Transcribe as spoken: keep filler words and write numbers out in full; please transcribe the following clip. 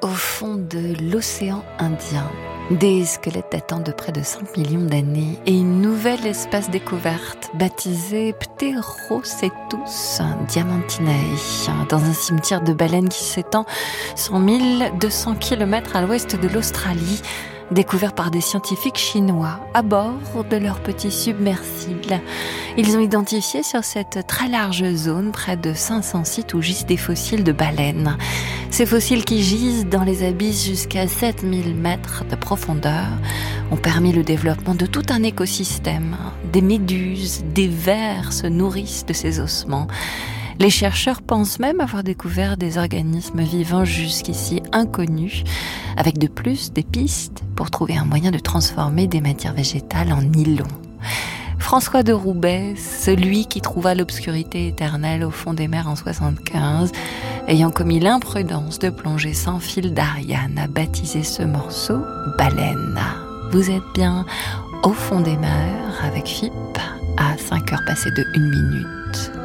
au fond de l'océan Indien. Des squelettes datant de près de cinq millions d'années et une nouvelle espèce découverte baptisée Pterocetus diamantinae dans un cimetière de baleines qui s'étend sur mille deux cents kilomètres à l'ouest de l'Australie, découvert par des scientifiques chinois à bord de leur petit submersible. Ils ont identifié sur cette très large zone près de cinq cents sites où gisent des fossiles de baleines. Ces fossiles qui gisent dans les abysses jusqu'à sept mille mètres de profondeur ont permis le développement de tout un écosystème. Des méduses, des vers se nourrissent de ces ossements. Les chercheurs pensent même avoir découvert des organismes vivants jusqu'ici inconnus, avec de plus des pistes pour trouver un moyen de transformer des matières végétales en nylon. François de Roubaix, celui qui trouva l'obscurité éternelle au fond des mers en soixante-quinze, ayant commis l'imprudence de plonger sans fil d'Ariane, a baptisé ce morceau « Baleine ». Vous êtes bien au fond des mers avec F I P à cinq heures passées de une minute.